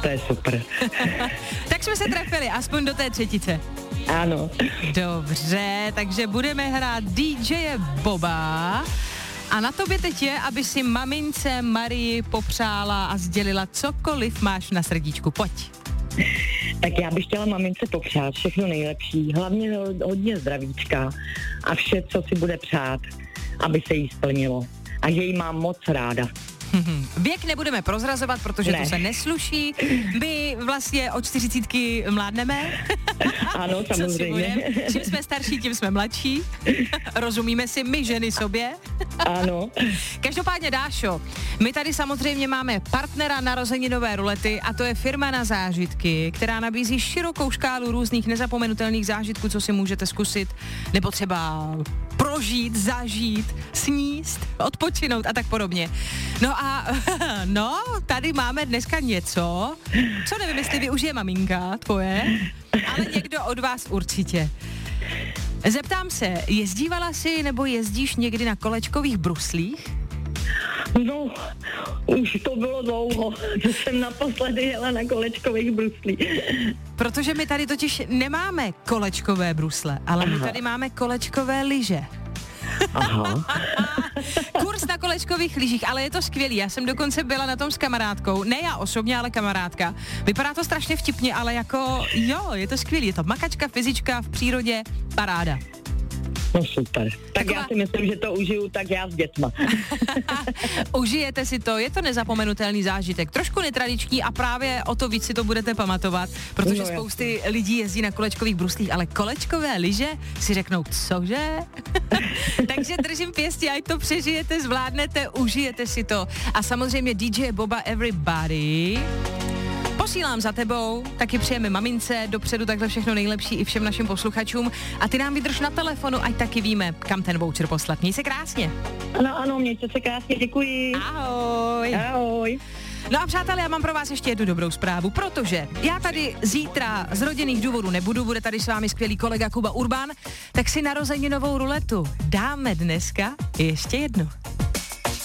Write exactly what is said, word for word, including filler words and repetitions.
To je super. Tak jsme se trefili, aspoň do té třetice. Ano. Dobře, takže budeme hrát D J Boba. A na tobě teď je, aby si mamince Marii popřála a sdělila cokoliv máš na srdíčku. Pojď. Tak já bych chtěla mamince popřát všechno nejlepší, hlavně hodně zdravíčka a vše, co si bude přát, aby se jí splnilo. A že jí mám moc ráda. Věk nebudeme prozrazovat, protože ne. to se nesluší. My vlastně od čtyřicítky mládneme. Ano, samozřejmě. Čím jsme starší, tím jsme mladší. Rozumíme si my ženy sobě. Ano. Každopádně, Dášo, my tady samozřejmě máme partnera narozeninové rulety a to je firma Na zážitky, která nabízí širokou škálu různých nezapomenutelných zážitků, co si můžete zkusit, nebo třeba prožít, zažít, sníst, odpočinout a tak podobně. No a no, tady máme dneska něco, co nevím, jestli využije maminka tvoje, ale někdo od vás určitě. Zeptám se, jezdívala jsi nebo jezdíš někdy na kolečkových bruslích? No, už to bylo dlouho, že jsem naposledy jela na kolečkových bruslích. Protože my tady totiž nemáme kolečkové brusle, ale my tady máme kolečkové lyže. Aha. Kurz na kolečkových lyžích, ale je to skvělý. Já jsem dokonce byla na tom s kamarádkou. Ne já osobně, ale kamarádka. Vypadá to strašně vtipně, ale jako jo, je to skvělý. Je to makačka, fyzička v přírodě, paráda. No super. Tak Taková... já si myslím, že to užiju tak já s dětma. Užijete si to, je to nezapomenutelný zážitek. Trošku netradiční a právě o to víc si to budete pamatovat, protože no, spousty jasný. lidí jezdí na kolečkových bruslích, ale kolečkové lyže si řeknou, cože? Takže držím pěstí, ať to přežijete, zvládnete, užijete si to. A samozřejmě D J Boba Everybody. Posílám za tebou, taky přejeme mamince, dopředu takhle všechno nejlepší i všem našim posluchačům a ty nám vydrž na telefonu, ať taky víme, kam ten voucher poslat. Měj se krásně. Ano, ano, mějte se krásně, děkuji. Ahoj. Ahoj. No a přátelé, já mám pro vás ještě jednu dobrou zprávu, protože já tady zítra z rodinných důvodů nebudu, bude tady s vámi skvělý kolega Kuba Urban, tak si narozeninovou ruletu dáme dneska ještě jednu.